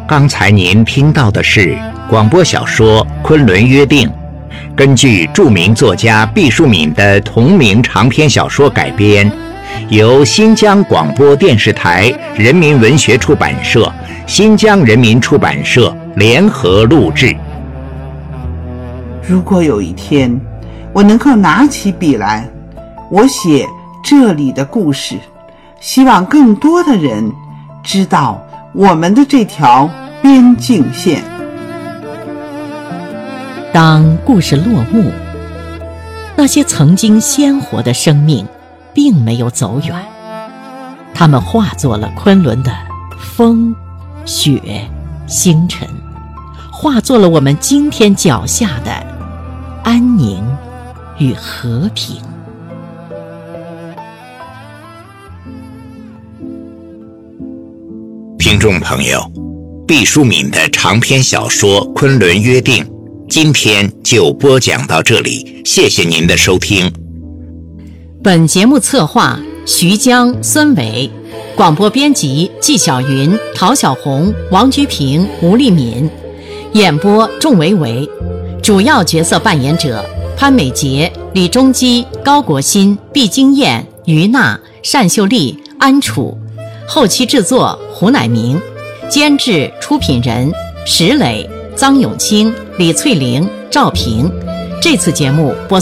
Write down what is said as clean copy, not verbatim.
刚才您听到的是广播小说《昆仑约定》，根据著名作家毕淑敏的同名长篇小说改编，由新疆广播电视台人民文学出版社、新疆人民出版社联合录制。 如果有一天我能够拿起笔来，我写这里的故事，希望更多的人知道我们的这条边境线。 当故事落幕，那些曾经鲜活的生命并没有走远，它们化作了昆仑的风、雪、星辰，化作了我们今天脚下的安宁与和平。 听众朋友，毕淑敏的长篇小说《昆仑约定》今天就播讲到这里，谢谢您的收听。 本节目策划徐江、孙伟，广播编辑纪晓云、陶小红、王菊平、吴丽敏，演播仲维维，主要角色扮演者潘美杰、李中基、高国新、毕金燕、于娜、单秀丽、安楚，后期制作胡乃明，监制出品人石磊、臧永清、李翠玲、赵平。这次节目播